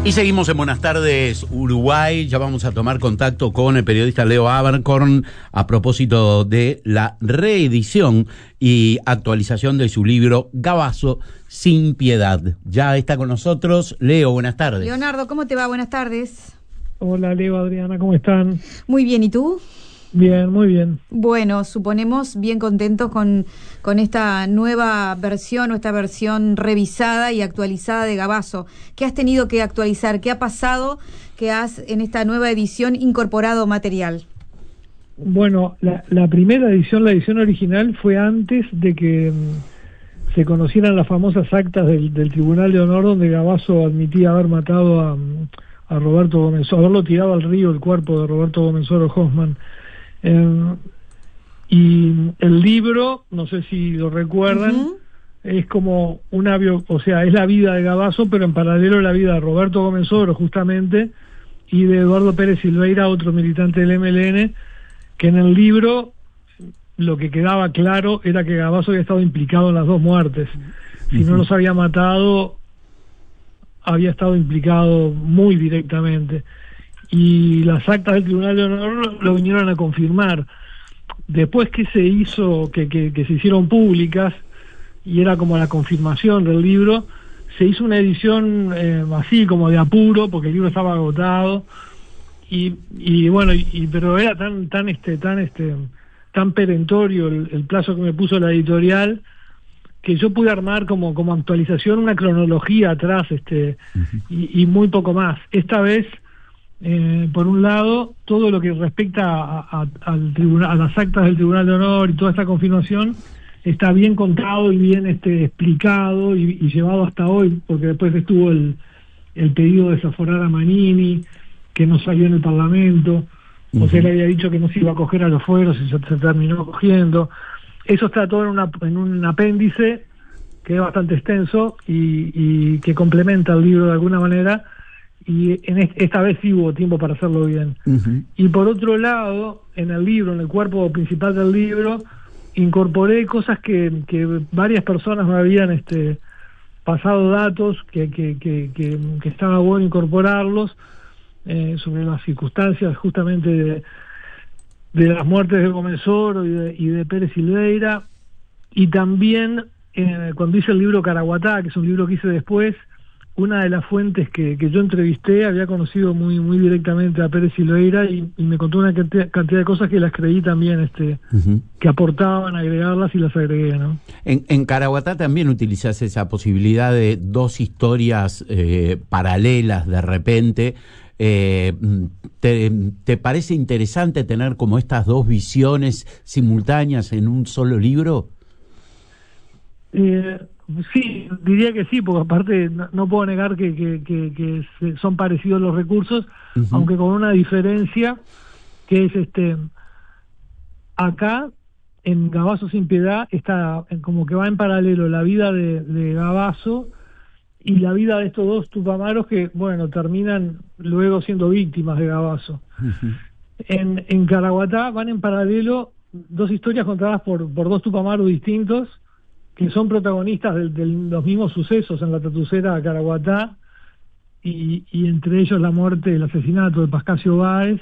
Y seguimos en Buenas Tardes Uruguay. Ya vamos a tomar contacto con el periodista Leo Abercorn a propósito de la reedición y actualización de su libro Gabazo sin piedad. Ya está con nosotros Leo, buenas tardes. Leonardo, ¿cómo te va? Buenas tardes. Hola Leo, Adriana, ¿cómo están? Muy bien, ¿y tú? Bien, muy bien. Bueno, suponemos bien contentos con esta nueva versión o esta versión revisada y actualizada de Gabazo. ¿Qué has tenido que actualizar? ¿Qué ha pasado que has en esta nueva edición incorporado material? Bueno, la primera edición, la edición original, fue antes de que se conocieran las famosas actas del Tribunal de Honor, donde Gabazo admitía haber matado a Roberto Gómez, haberlo tirado al río el cuerpo de Roberto Gómez Hoffman. Y el libro, no sé si lo recuerdan, es como es la vida de Gabazo, pero en paralelo la vida de Roberto Gómez Oro, justamente, y de Eduardo Pérez Silveira, otro militante del MLN, que en el libro lo que quedaba claro era que Gabazo había estado implicado en las dos muertes. Si no los había matado, había estado implicado muy directamente. Y las actas del Tribunal de Honor lo vinieron a confirmar. Después que se hizo, que se hicieron públicas, y era como la confirmación del libro, se hizo una edición así como de apuro, porque el libro estaba agotado, pero era tan perentorio el plazo que me puso la editorial, que yo pude armar como actualización una cronología atrás, y muy poco más. Esta vez, por un lado, todo lo que respecta al tribunal, a las actas del Tribunal de Honor y toda esta confirmación está bien contado y bien explicado y llevado hasta hoy, porque después estuvo el pedido de desaforar a Manini, que no salió en el Parlamento. O sea, le había dicho que no se iba a coger a los fueros y se terminó cogiendo. Eso está todo en un apéndice que es bastante extenso y que complementa el libro de alguna manera. Y esta vez sí hubo tiempo para hacerlo bien. Y por otro lado, en el libro, en el cuerpo principal del libro, incorporé cosas que varias personas me habían pasado datos que estaba bueno incorporarlos, sobre las circunstancias justamente de las muertes de Gómez Oro y de Pérez Silveira. Y también cuando hice el libro Caraguatá, que es un libro que hice después, una de las fuentes que yo entrevisté había conocido muy muy directamente a Pérez Silveira y me contó una cantidad de cosas que las creí también que aportaban agregarlas y las agregué, ¿no? En Caraguatá también utilizás esa posibilidad de dos historias paralelas de repente. ¿Te parece interesante tener como estas dos visiones simultáneas en un solo libro? Sí, diría que sí, porque aparte no puedo negar que son parecidos los recursos, aunque con una diferencia, que es acá en Gabazo sin piedad está como que va en paralelo la vida de Gabazo y la vida de estos dos tupamaros que, bueno, terminan luego siendo víctimas de Gabazo. En Caraguatá van en paralelo dos historias contadas por dos tupamaros distintos, que son protagonistas de los mismos sucesos en la Tatucera Caraguatá, y entre ellos la muerte, el asesinato de Pascasio Báez,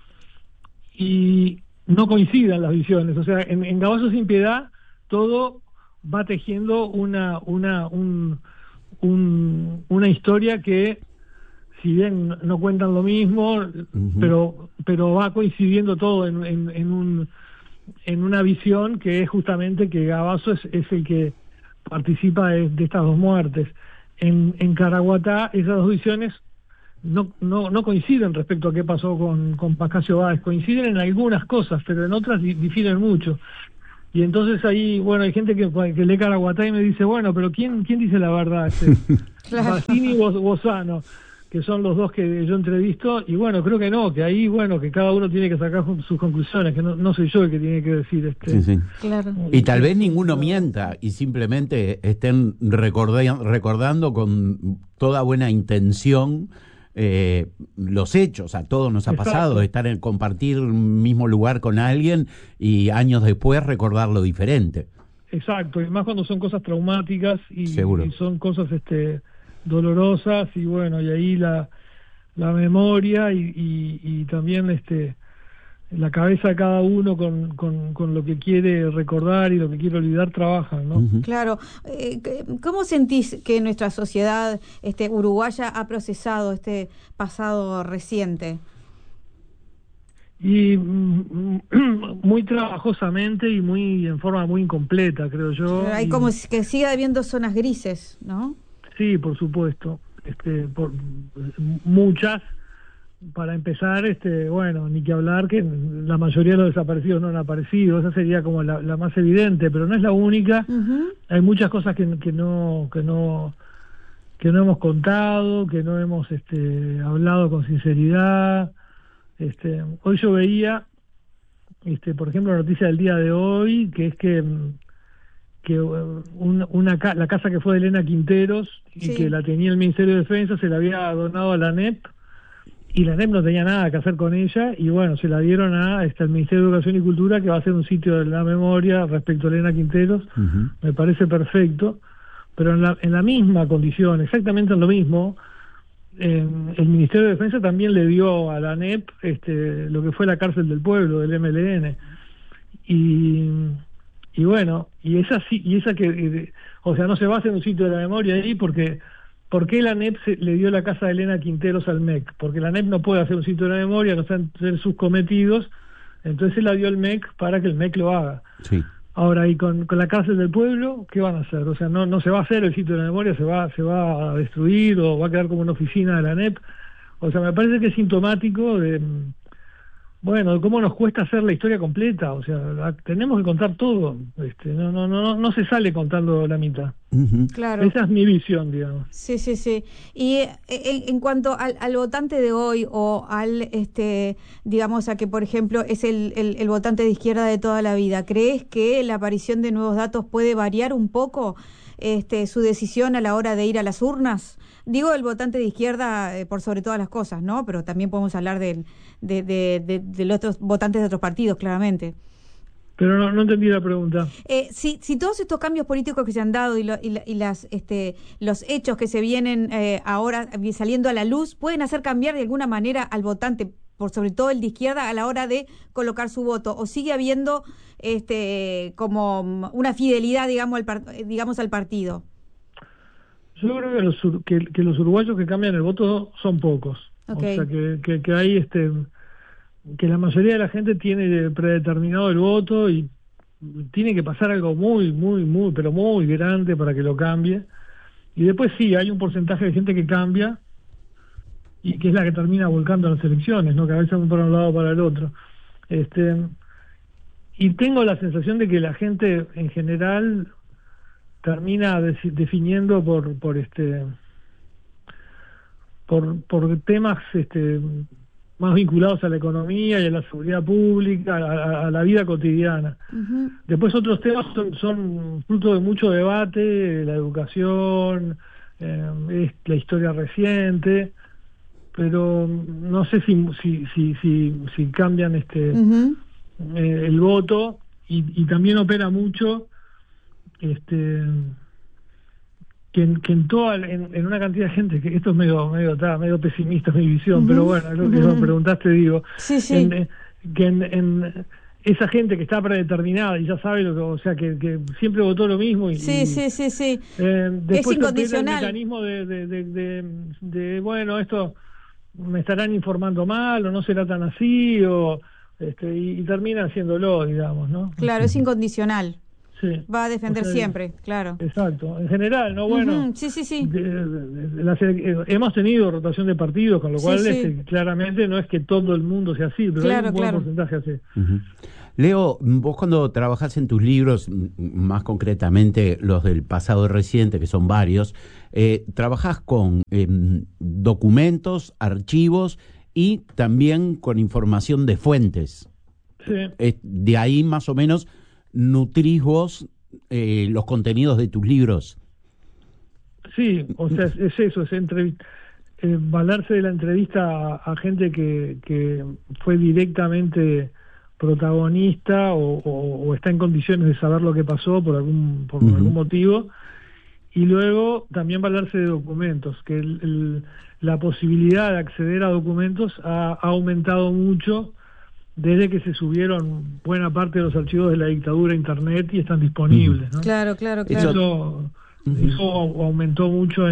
y no coinciden las visiones. O sea, en Gabazo sin piedad todo va tejiendo una historia que, si bien no cuentan lo mismo, pero va coincidiendo todo en una visión que es justamente que Gabazo es el que participa de estas dos muertes. En Caraguatá esas dos visiones no coinciden respecto a qué pasó con Pascasio Báez. Coinciden en algunas cosas, pero en otras difieren mucho. Y entonces ahí, bueno, hay gente que lee Caraguatá y me dice, bueno, pero ¿quién dice la verdad? Bassini o Bozano, que son los dos que yo entrevisto, y bueno, creo que no, que ahí, bueno, que cada uno tiene que sacar sus conclusiones, que no soy yo el que tiene que decir. Sí. Claro. Y tal vez ninguno mienta y simplemente estén recordando con toda buena intención los hechos. A todos nos ha pasado estar en compartir un mismo lugar con alguien y años después recordarlo diferente. Exacto, y más cuando son cosas traumáticas y Seguro. Y son cosas dolorosas, y bueno, y ahí la memoria y también la cabeza de cada uno con lo que quiere recordar y lo que quiere olvidar trabajan, ¿no? Claro. ¿Cómo sentís que nuestra sociedad uruguaya ha procesado este pasado reciente? Y muy trabajosamente y en forma muy incompleta, creo yo. Hay como que sigue habiendo zonas grises, ¿no? Sí, por supuesto. Muchas. Para empezar, bueno, ni que hablar que la mayoría de los desaparecidos no han aparecido. Esa sería como la más evidente, pero no es la única. Hay muchas cosas que no hemos contado, que no hemos hablado con sinceridad. Hoy yo veía, por ejemplo, la noticia del día de hoy, que es que la casa que fue de Elena Quinteros y sí, que la tenía el Ministerio de Defensa se la había donado a la ANEP, y la ANEP no tenía nada que hacer con ella, y bueno, se la dieron al Ministerio de Educación y Cultura, que va a ser un sitio de la memoria respecto a Elena Quinteros. Me parece perfecto, pero en la misma condición, exactamente en lo mismo, el Ministerio de Defensa también le dio a la ANEP lo que fue la cárcel del pueblo, del MLN, y bueno, y esa que, o sea, no se va a hacer un sitio de la memoria ahí porque... ¿Por qué la ANEP le dio la casa de Elena Quinteros al MEC? Porque la ANEP no puede hacer un sitio de la memoria, no está entre sus cometidos, entonces se la dio al MEC para que el MEC lo haga. Sí. Ahora, y con la cárcel del pueblo, ¿qué van a hacer? O sea, no se va a hacer el sitio de la memoria, se va a destruir o va a quedar como una oficina de la ANEP. O sea, me parece que es sintomático de cómo nos cuesta hacer la historia completa. O sea, tenemos que contar todo. No se sale contando la mitad. Claro. Esa es mi visión, digamos. Sí, sí, sí. Y en cuanto al votante de hoy o al, digamos, a que, por ejemplo, es el votante de izquierda de toda la vida, ¿crees que la aparición de nuevos datos puede variar un poco su decisión a la hora de ir a las urnas? Digo el votante de izquierda por sobre todas las cosas, ¿no? Pero también podemos hablar de los otros votantes de otros partidos, claramente. Pero no entendí la pregunta. Si todos estos cambios políticos que se han dado y los hechos que se vienen ahora saliendo a la luz pueden hacer cambiar de alguna manera al votante, por sobre todo el de izquierda, a la hora de colocar su voto, o sigue habiendo como una fidelidad, digamos, al partido. Yo creo que los uruguayos que cambian el voto son pocos. Okay. O sea, que hay que la mayoría de la gente tiene predeterminado el voto y tiene que pasar algo muy, muy, muy, pero muy grande para que lo cambie. Y después sí, hay un porcentaje de gente que cambia y que es la que termina volcando las elecciones, ¿no? Que a veces van para un lado o para el otro. Y tengo la sensación de que la gente en general termina definiendo por temas más vinculados a la economía y a la seguridad pública, a la vida cotidiana. Después otros temas son fruto de mucho debate, la educación, la historia reciente, pero no sé si cambian el voto, y también opera mucho que en una cantidad de gente, que esto es medio pesimista mi visión, pero bueno, es lo que me preguntaste, digo, sí. En esa gente que está predeterminada y ya sabe o sea, que siempre votó lo mismo y sí. Después es incondicional. el mecanismo de bueno, esto me estarán informando mal o no será tan así, y termina haciendo digamos, ¿no? Claro, es incondicional. Sí. Va a defender siempre, claro. Exacto, en general, ¿no? Bueno, sí. Hemos tenido rotación de partidos, con lo cual claramente no es que todo el mundo sea así, pero hay un buen porcentaje así. Leo, vos cuando trabajás en tus libros, más concretamente los del pasado reciente, que son varios, trabajás con documentos, archivos y también con información de fuentes. Sí. De ahí más o menos nutrís vos los contenidos de tus libros. Sí, o sea, es eso, es valerse de la entrevista a gente que fue directamente protagonista o está en condiciones de saber lo que pasó por algún motivo, y luego también valerse de documentos, que la posibilidad de acceder a documentos ha aumentado mucho desde que se subieron buena parte de los archivos de la dictadura a internet y están disponibles, ¿no? Claro. Eso aumentó mucho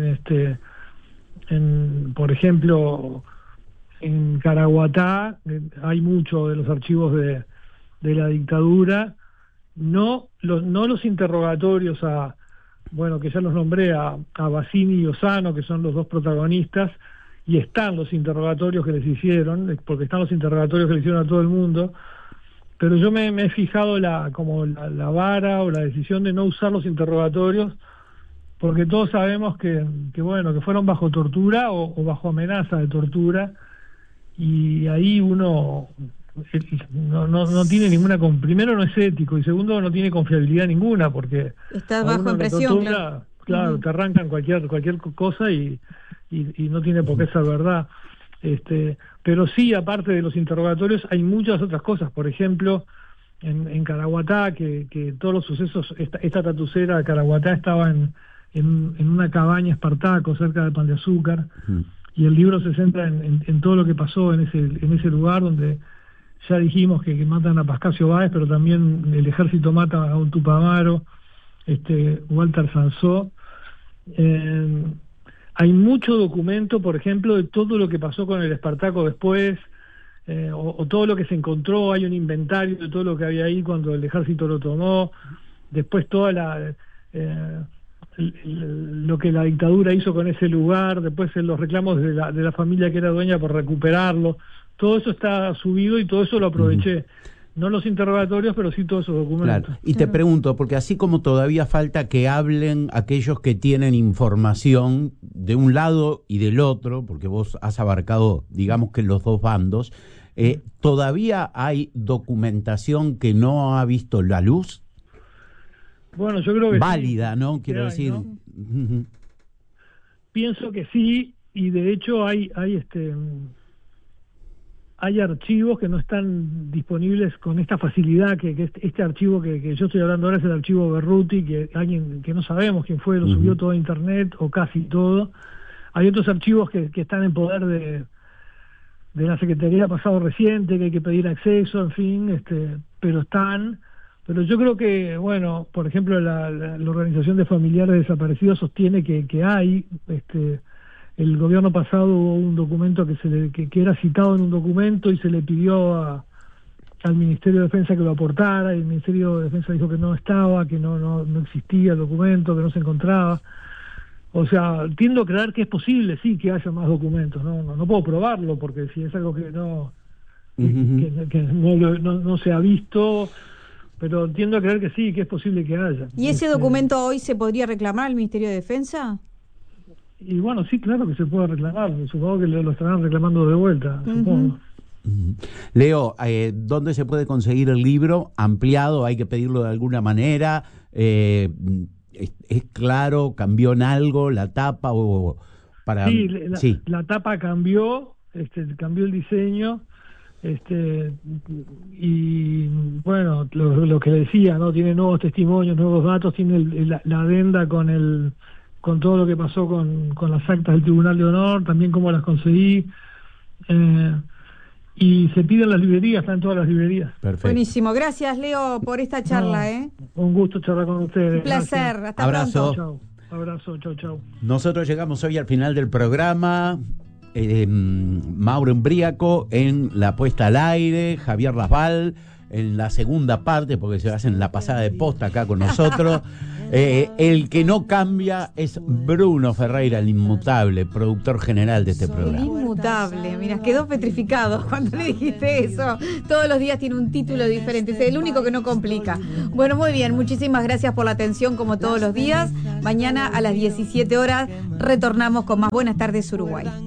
por ejemplo, en Caraguatá hay mucho de los archivos de la dictadura, no los interrogatorios que ya los nombré, a Bassini y Ossano, que son los dos protagonistas, y están los interrogatorios que les hicieron, porque están los interrogatorios que le hicieron a todo el mundo, pero yo me he fijado la vara o la decisión de no usar los interrogatorios, porque todos sabemos que fueron bajo tortura o bajo amenaza de tortura, y ahí uno no tiene ninguna, primero no es ético, y segundo no tiene confiabilidad ninguna, porque estás bajo presión, claro, te arrancan cualquier cosa y no tiene por qué ser verdad. Pero sí, aparte de los interrogatorios, hay muchas otras cosas. Por ejemplo, en Caraguatá, que todos los sucesos, esta tatucera de Caraguatá estaba en una cabaña Espartaco cerca de Pan de Azúcar, y el libro se centra en todo lo que pasó en ese lugar, donde ya dijimos que matan a Pascasio Báez, pero también el ejército mata a un Tupamaro, Walter Sansó. Hay mucho documento, por ejemplo, de todo lo que pasó con el Espartaco después, o todo lo que se encontró. Hay un inventario de todo lo que había ahí cuando el ejército lo tomó, después toda lo que la dictadura hizo con ese lugar, después los reclamos de la familia que era dueña por recuperarlo. Todo eso está subido y todo eso lo aproveché. No los interrogatorios, pero sí todos esos documentos. Claro. Y te pregunto, porque así como todavía falta que hablen aquellos que tienen información de un lado y del otro, porque vos has abarcado, digamos que los dos bandos, ¿todavía hay documentación que no ha visto la luz? Bueno, yo creo que válida, sí, ¿no? Quiero decir. ¿no? Pienso que sí, y de hecho hay archivos que no están disponibles con esta facilidad, que este archivo que yo estoy hablando ahora es el archivo Berruti, que alguien que no sabemos quién fue, lo subió todo a internet, o casi todo. Hay otros archivos que están en poder de la Secretaría de Pasado Reciente, que hay que pedir acceso, en fin, pero están. Pero yo creo que, por ejemplo, la Organización de Familiares Desaparecidos sostiene que hay, el gobierno pasado hubo un documento que era citado en un documento y se le pidió al Ministerio de Defensa que lo aportara, y el Ministerio de Defensa dijo que no estaba, que no existía el documento, que no se encontraba. O sea, tiendo a creer que es posible, sí, que haya más documentos. No puedo probarlo, porque si es algo que no se ha visto, pero tiendo a creer que sí, que es posible que haya. ¿Y ese documento hoy se podría reclamar al Ministerio de Defensa? Y sí, claro que se puede reclamar. Supongo que lo estarán reclamando de vuelta, supongo. Leo, ¿dónde se puede conseguir el libro ampliado? ¿Hay que pedirlo de alguna manera? ¿Es claro? ¿Cambió en algo la tapa? Sí, la tapa cambió, cambió el diseño. Y lo que decía, ¿no? Tiene nuevos testimonios, nuevos datos, tiene la adenda con todo lo que pasó con las actas del Tribunal de Honor, también cómo las conseguí, y se pide en las librerías, está en todas las librerías. Perfecto. Buenísimo, gracias Leo por esta charla. Un gusto charlar con ustedes. Un placer, gracias. Hasta Abrazo. pronto. Abrazo, chau. Nosotros llegamos hoy al final del programa. Mauro Embríaco en la puesta al aire, Javier Rasval en la segunda parte, porque se hacen la pasada de posta acá con nosotros. El que no cambia es Bruno Ferreira, el inmutable, productor general de este programa. El inmutable, mira, quedó petrificado cuando le dijiste eso. Todos los días tiene un título diferente, es el único que no complica. Bueno, muy bien, muchísimas gracias por la atención como todos los días. Mañana a las 17 horas retornamos con más Buenas Tardes Uruguay.